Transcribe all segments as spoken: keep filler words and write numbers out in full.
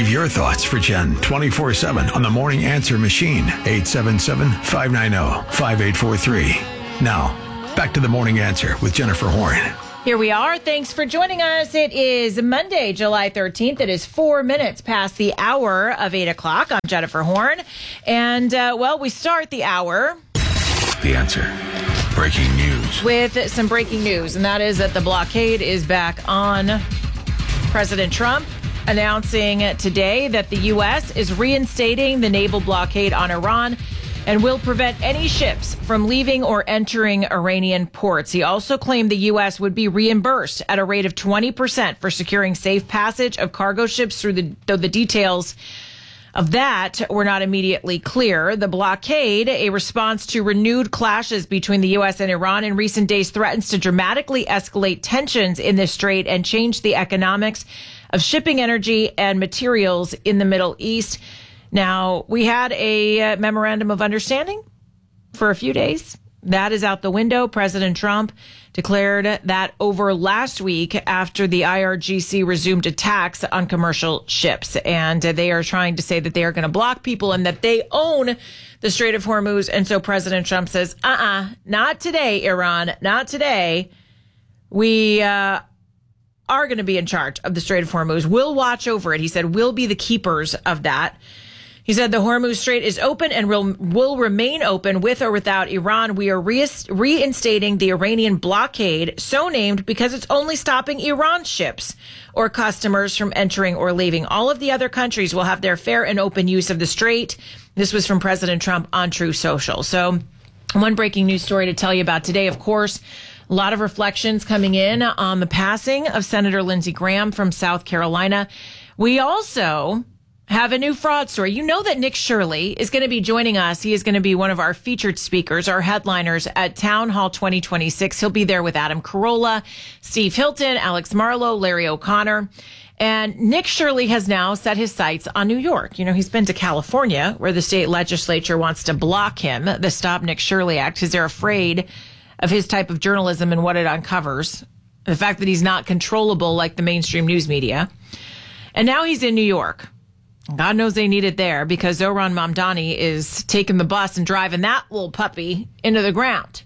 Leave your thoughts for Jen twenty-four seven on the Morning Answer machine, eight seven seven, five nine zero, five eight four three. Now, back to the Morning Answer with Jennifer Horn. Here we are. Thanks for joining us. It is Monday, July thirteenth. It is four minutes past the hour of eight o'clock. I'm Jennifer Horn. And, uh, well, we start the hour. The Answer. Breaking news. With some breaking news, and that is that the blockade is back on. President Trump announcing today that the U S is reinstating the naval blockade on Iran and will prevent any ships from leaving or entering Iranian ports. He also claimed the U S would be reimbursed at a rate of twenty percent for securing safe passage of cargo ships through the, though the details of that were not immediately clear. The blockade, a response to renewed clashes between the U S and Iran in recent days, threatens to dramatically escalate tensions in the strait and change the economics of shipping energy and materials in the Middle East. Now, we had a memorandum of understanding for a few days. That is out the window. President Trump declared that over last week after the I R G C resumed attacks on commercial ships. And they are trying to say that they are going to block people and that they own the Strait of Hormuz. And so President Trump says, uh-uh, not today, Iran, not today. We uh, are going to be in charge of the Strait of Hormuz. We'll watch over it. He said, we'll be the keepers of that. He said the Hormuz Strait is open and will, will remain open with or without Iran. We are re- reinstating the Iranian blockade, so named because it's only stopping Iran ships or customers from entering or leaving. All of the other countries will have their fair and open use of the strait. This was from President Trump on Truth Social. So one breaking news story to tell you about today, of course, a lot of reflections coming in on the passing of Senator Lindsey Graham from South Carolina. We also have a new fraud story. You know that Nick Shirley is going to be joining us. He is going to be one of our featured speakers, our headliners at Town Hall twenty twenty-six. He'll be there with Adam Carolla, Steve Hilton, Alex Marlowe, Larry O'Connor. And Nick Shirley has now set his sights on New York. You know, he's been to California, where the state legislature wants to block him, the Stop Nick Shirley Act, because they're afraid of his type of journalism and what it uncovers. The fact that he's not controllable like the mainstream news media. And now he's in New York. God knows they need it there because Zohran Mamdani is taking the bus and driving that little puppy into the ground.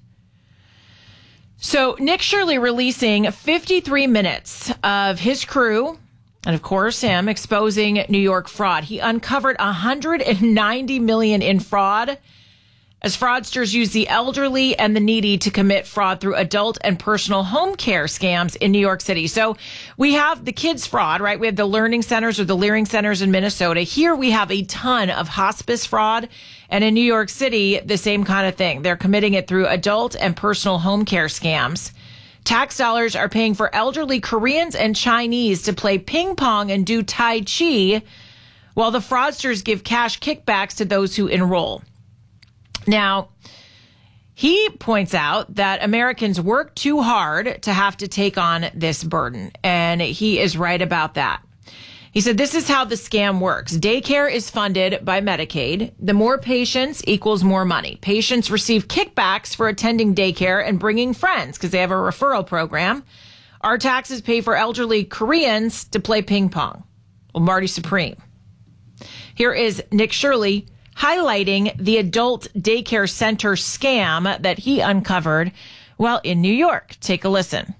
So Nick Shirley releasing fifty-three minutes of his crew and, of course, him exposing New York fraud. He uncovered one hundred ninety million dollars in fraud as fraudsters use the elderly and the needy to commit fraud through adult and personal home care scams in New York City. So we have the kids fraud, right? We have the learning centers or the Leering centers in Minnesota. Here we have a ton of hospice fraud. And in New York City, the same kind of thing. They're committing it through adult and personal home care scams. Tax dollars are paying for elderly Koreans and Chinese to play ping pong and do Tai Chi, while the fraudsters give cash kickbacks to those who enroll. Now, he points out that Americans work too hard to have to take on this burden, and he is right about that. He said, this is how the scam works. Daycare is funded by Medicaid. The more patients equals more money. Patients receive kickbacks for attending daycare and bringing friends because they have a referral program. Our taxes pay for elderly Koreans to play ping pong. Well, Marty Supreme. Here is Nick Shirley highlighting the adult daycare center scam that he uncovered while in New York. Take a listen.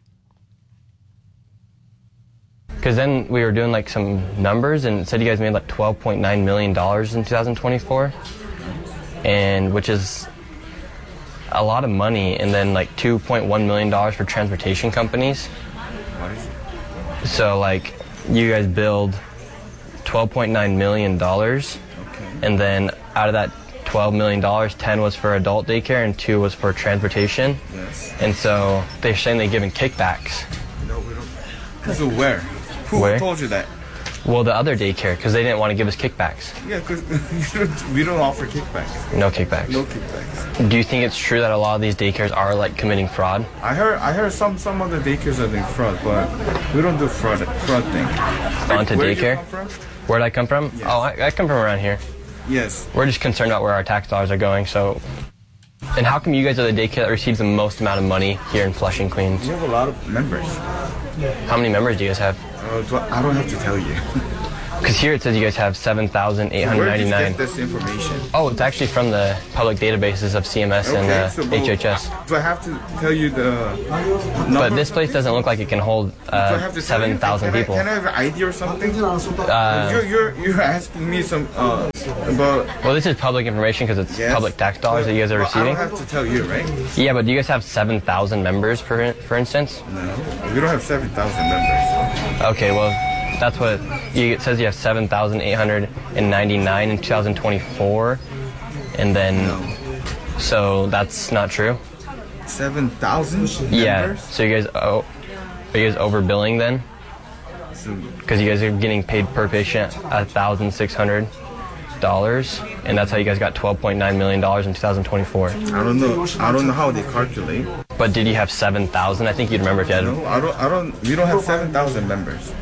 Because then we were doing like some numbers and it said you guys made like twelve point nine million dollars in two thousand twenty-four, and which is a lot of money, and then like two point one million dollars for transportation companies. What is it? So like you guys billed twelve point nine million dollars. And then out of that twelve million dollars, ten was for adult daycare and two was for transportation. Yes. And so they're saying they're giving kickbacks. No, we don't. So where? Who where? told you that? Well, the other daycare, because they didn't want to give us kickbacks. Yeah, because we don't offer kickbacks. No kickbacks. No kickbacks. Do you think it's true that a lot of these daycares are like committing fraud? I heard I heard some some of the daycares are doing fraud, but we don't do fraud fraud thing. Gone to Where daycare? Did you come from? Where'd I come from? Yes. Oh, I, I come from around here. Yes. We're just concerned about where our tax dollars are going, so. And how come you guys are the daycare that receives the most amount of money here in Flushing, Queens? We have a lot of members. How many members do you guys have? Uh, I don't have to tell you. Because here it says you guys have seven thousand eight hundred ninety-nine. Where did you get this information? Oh, it's actually from the public databases of C M S Okay, and uh, so, H H S. Do I have to tell you the number? But this place doesn't look like it can hold Do I have uh, to tell seven you? thousand Can I- people. Can I have an I D or something? Uh, you're, you're, you're asking me some uh, about... well, this is public information because it's Yes. public tax dollars that you guys are Well, receiving. I don't have to tell you, right? Yeah, but do you guys have seven thousand members, for, for instance? No. We don't have seven thousand members. Okay, well, that's what you, it says. You have seven thousand eight hundred ninety-nine in two thousand twenty-four, and then so that's not true. seven thousand Yeah. members? So you guys, oh, are you guys overbilling then? So, Because you guys are getting paid per patient a thousand six hundred dollars, and that's how you guys got twelve point nine million dollars in two thousand twenty-four. I don't know. I don't know how they calculate. But did you have seven thousand? I think you'd remember if you had. No, I don't. I don't. We don't have seven thousand members.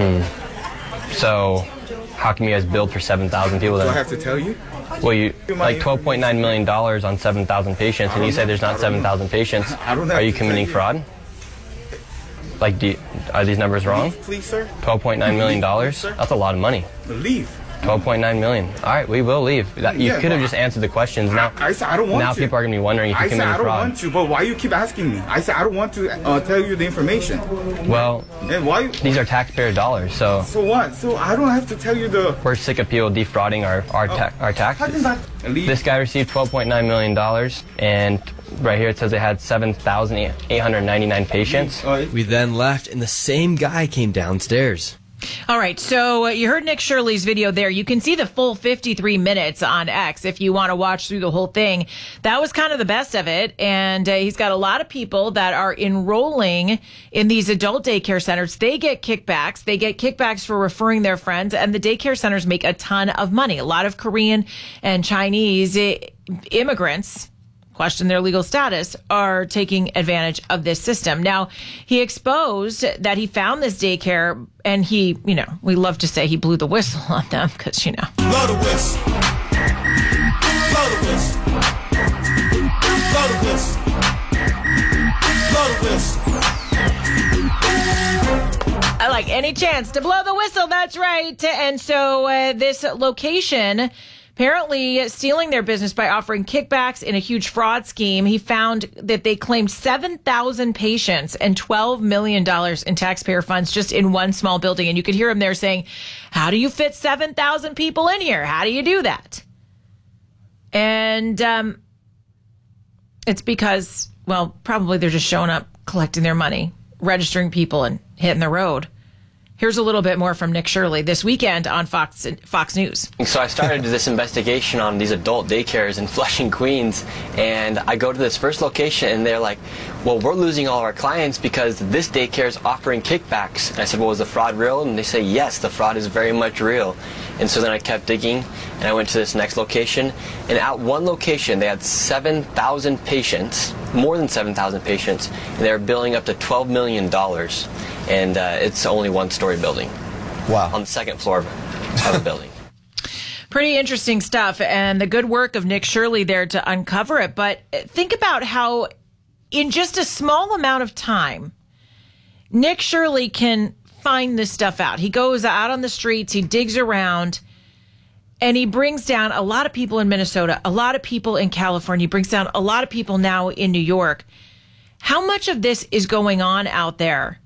So, how come you guys billed for seven thousand people Do I then? have to tell you? Well, you like twelve point nine million dollars on seven thousand patients, and you say there's not seven thousand patients. I don't have Are you to committing tell you. fraud? Like, do you, are these numbers wrong? Please, sir. twelve point nine million dollars? Sir. That's a lot of money. Leave. twelve point nine million. All right, we will leave. That, you Yeah, could have well, just answered the questions. Now, I said I don't want now to. people are going to be wondering if I you said committed I don't fraud. want to, but why you keep asking me? I said I don't want to uh, tell you the information. Well, And why? You, these are taxpayer dollars, so so what? So I don't have to tell you the. we're sick of people defrauding our our, ta- our How can taxes. that leave? This guy received twelve point nine million dollars, and right here it says they had seven thousand eight hundred ninety-nine patients. Uh, We then left, and the same guy came downstairs. All right, so uh, you heard Nick Shirley's video there. You can see the full fifty-three minutes on X if you want to watch through the whole thing. That was kind of the best of it, and uh, he's got a lot of people that are enrolling in these adult daycare centers. They get kickbacks. They get kickbacks for referring their friends, and the daycare centers make a ton of money. A lot of Korean and Chinese I- immigrants, question their legal status, are taking advantage of this system. Now, he exposed that he found this daycare, and he, you know, we love to say he blew the whistle on them because, you know. Blow the whistle. Blow the whistle. Blow the whistle. Blow the whistle. I like any chance to blow the whistle. That's right. And so uh, this location apparently stealing their business by offering kickbacks in a huge fraud scheme. He found that they claimed seven thousand patients and twelve million dollars in taxpayer funds just in one small building. And you could hear him there saying, how do you fit seven thousand people in here? How do you do that? And um, it's because, well, probably they're just showing up, collecting their money, registering people, and hitting the road. Here's a little bit more from Nick Shirley this weekend on Fox Fox News. So I started this investigation on these adult daycares in Flushing, Queens, and I go to this first location, and they're like, well, we're losing all our clients because this daycare is offering kickbacks. And I said, well, is the fraud real? And they say, yes, the fraud is very much real. And so then I kept digging, and I went to this next location, and at one location, they had seven thousand patients, more than seven thousand patients, and they were billing up to twelve million dollars. And uh, it's only one-story building. Wow. On the second floor of the building. Pretty interesting stuff, and the good work of Nick Shirley there to uncover it. But think about how, in just a small amount of time, Nick Shirley can find this stuff out. He goes out on the streets, he digs around, and he brings down a lot of people in Minnesota, a lot of people in California, he brings down a lot of people now in New York. How much of this is going on out there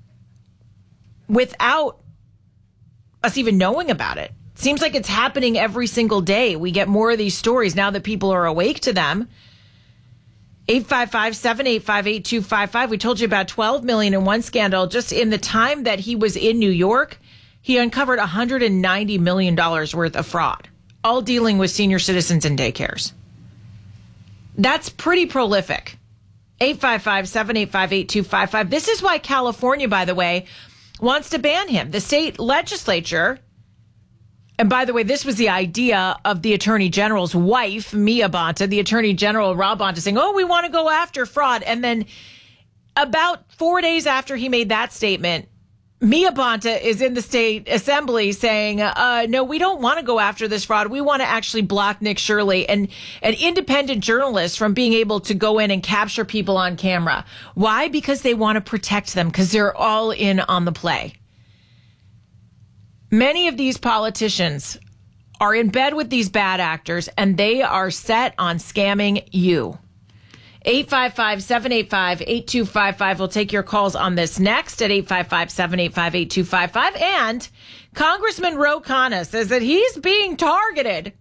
without us even knowing about it? Seems like it's happening every single day. We get more of these stories now that people are awake to them. eight five five, seven eight five, eight two five five. We told you about twelve million dollars in one scandal. Just in the time that he was in New York, he uncovered one hundred ninety million dollars worth of fraud, all dealing with senior citizens and daycares. That's pretty prolific. eight five five, seven eight five, eight two five five. This is why California, by the way, wants to ban him. The state legislature, and by the way, this was the idea of the Attorney General's wife, Mia Bonta, the Attorney General, Rob Bonta, saying, oh, we want to go after fraud. And then about four days after he made that statement, Mia Bonta is in the state assembly saying, uh, no, we don't want to go after this fraud. We want to actually block Nick Shirley and an independent journalist from being able to go in and capture people on camera. Why? Because they want to protect them, because they're all in on the play. Many of these politicians are in bed with these bad actors, and they are set on scamming you. eight five five, seven eight five, eight two five five. We'll take your calls on this next at eight five five, seven eight five, eight two five five. And Congressman Ro Khanna says that he's being targeted